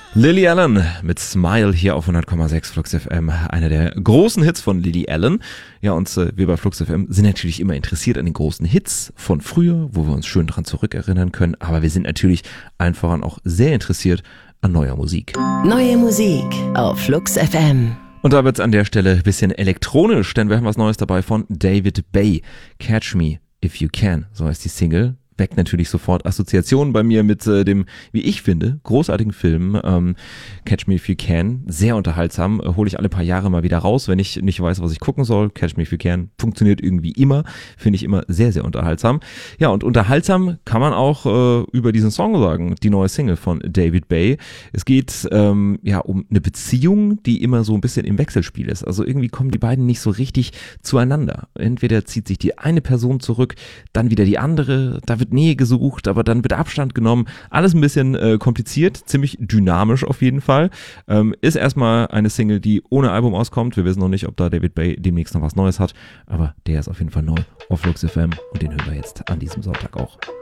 Lily Allen mit Smile hier auf 100,6 Flux FM, einer der großen Hits von Lily Allen. Ja, und wir bei Flux FM sind natürlich immer interessiert an den großen Hits von früher, wo wir uns schön dran zurückerinnern können, aber wir sind natürlich einfach auch sehr interessiert an neuer Musik. Neue Musik auf Flux FM. Und da wird's an der Stelle ein bisschen elektronisch, denn wir haben was Neues dabei von David Bay. Catch Me If You Can, so heißt die Single. Weckt natürlich sofort Assoziationen bei mir mit dem, wie ich finde, großartigen Film Catch Me If You Can. Sehr unterhaltsam, hole ich alle paar Jahre mal wieder raus, wenn ich nicht weiß, was ich gucken soll. Catch Me If You Can funktioniert irgendwie immer, finde ich immer sehr, sehr unterhaltsam. Ja, und unterhaltsam kann man auch über diesen Song sagen, die neue Single von David Bay. Es geht um eine Beziehung, die immer so ein bisschen im Wechselspiel ist. Also irgendwie kommen die beiden nicht so richtig zueinander. Entweder zieht sich die eine Person zurück, dann wieder die andere, da wird Nähe gesucht, aber dann wird Abstand genommen. Alles ein bisschen kompliziert, ziemlich dynamisch auf jeden Fall. Ist erstmal eine Single, die ohne Album auskommt. Wir wissen noch nicht, ob da David Bay demnächst noch was Neues hat, aber der ist auf jeden Fall neu auf Flux FM und den hören wir jetzt an diesem Sonntag auch.